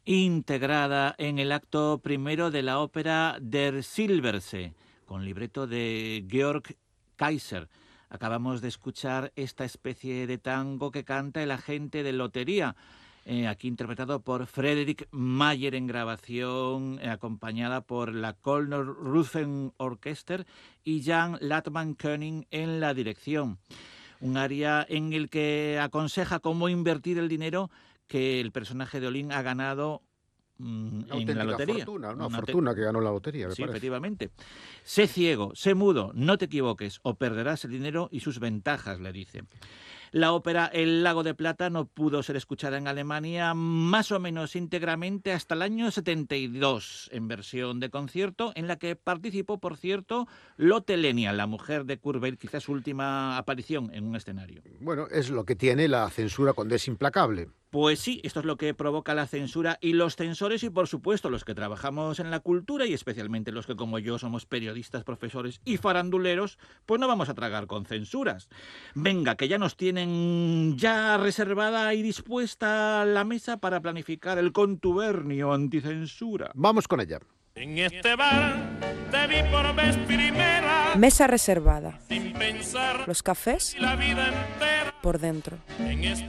integrada en el acto primero de la ópera Der Silbersee, con libreto de Georg Kaiser. Acabamos de escuchar esta especie de tango que canta el agente de lotería, aquí interpretado por Friedrich Mayer en grabación, acompañada por la Kölner Rundfunk Orchester y Jan Latman-Koenig en la dirección. Un área en el que aconseja cómo invertir el dinero que el personaje de Olin ha ganado en la lotería. Una fortuna que ganó la lotería, me Sí, parece. efectivamente. Sé ciego, sé mudo, no te equivoques, o perderás el dinero y sus ventajas, le dice. La ópera El Lago de Plata no pudo ser escuchada en Alemania más o menos íntegramente hasta el año 72, en versión de concierto, en la que participó, por cierto, Lotte Lenya, la mujer de Kurt Weill, quizás su última aparición en un escenario. Bueno, es lo que tiene la censura cuando es implacable. Pues sí, esto es lo que provoca la censura y los censores y, por supuesto, los que trabajamos en la cultura y especialmente los que, como yo, somos periodistas, profesores y faranduleros, pues no vamos a tragar con censuras. Venga, que ya nos tienen ya reservada y dispuesta la mesa para planificar el contubernio anticensura. Vamos con ella. En este bar te vi por vez primera. Mesa reservada. Sin pensar Los cafés la vida entera. por dentro. En este